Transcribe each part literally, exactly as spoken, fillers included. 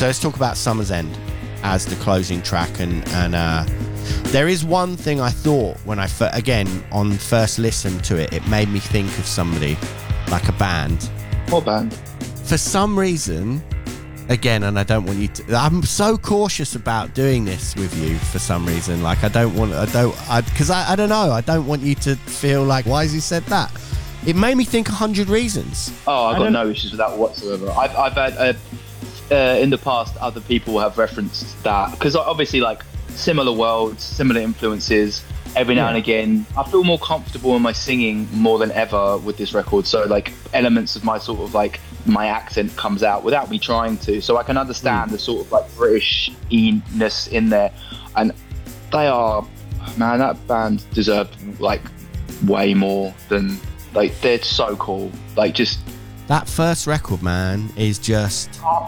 So let's talk about Summer's End as the closing track, and and uh, there is one thing I thought when I fir- again on first listen to it, it made me think of somebody, like a band. What band? For some reason, again, and I don't want you to. I'm so cautious about doing this with you for some reason. Like I don't want. I don't. I because I, I don't know. I don't want you to feel like, why has he said that? It made me think a hundred reasons. Oh, I've got no issues with that whatsoever. I've I've had. Uh, Uh, in the past, other people have referenced that because obviously, like similar worlds, similar influences. Every now yeah. and again, I feel more comfortable in my singing more than ever with this record. So, like elements of my sort of like my accent comes out without me trying to. So I can understand mm. the sort of like British-ness in there, and they are, man, that band deserved like way more than like they're so cool. Like just. That first record, man, is just...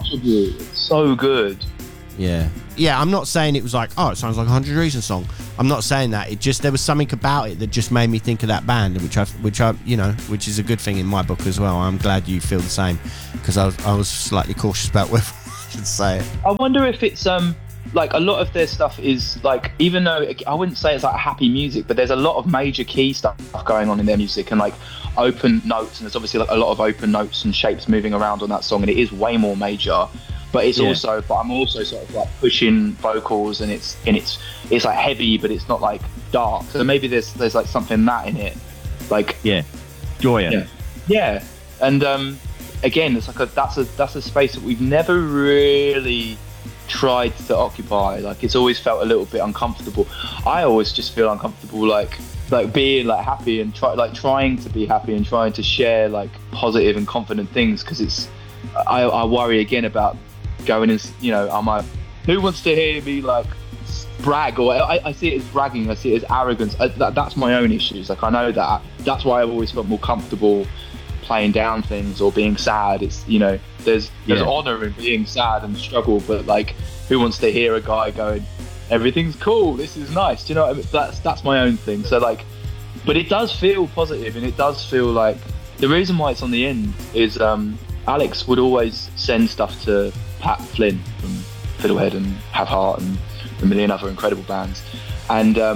It's so good. Yeah. Yeah, I'm not saying it was like, oh, it sounds like a Hundred Reasons song. I'm not saying that. It just, there was something about it that just made me think of that band, which I, which I, you know, which is a good thing in my book as well. I'm glad you feel the same, because I was, I was slightly cautious about whether I should say it. I wonder if it's, um, like a lot of their stuff is like, even though it, I wouldn't say it's like happy music, but there's a lot of major key stuff going on in their music, and like open notes, and there's obviously like a lot of open notes and shapes moving around on that song, and it is way more major, but it's yeah. also but I'm also sort of like pushing vocals, and it's and it's it's like heavy, but it's not like dark, so maybe there's there's like something that in it, like yeah joyous yeah, yeah. And um again, it's like a that's a that's a space that we've never really tried to occupy. Like it's always felt a little bit uncomfortable. I always just feel uncomfortable like like being like happy and try like trying to be happy and trying to share like positive and confident things, because it's I, I worry again about going and, you know, am I who wants to hear me like brag, or I, I see it as bragging, I see it as arrogance. I, that, that's my own issues. Like I know that that's why I've always felt more comfortable playing down things or being sad. It's, you know, there's there's yeah. honor in being sad and struggle, but like who wants to hear a guy going, everything's cool, this is nice, do you know what I mean? That's that's my own thing. So like, but it does feel positive, and it does feel like the reason why it's on the end is um Alex would always send stuff to Pat Flynn from Fiddlehead and Have Heart and a million other incredible bands, and um